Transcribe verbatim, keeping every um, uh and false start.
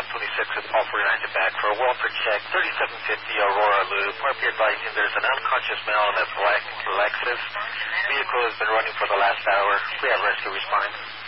twenty-six with Paul forty-nine to back for a welfare check, thirty-seven fifty Aurora Loop. R P advising there's an unconscious male in a black Lexus. Vehicle has been running for the last hour. We have rescue respond.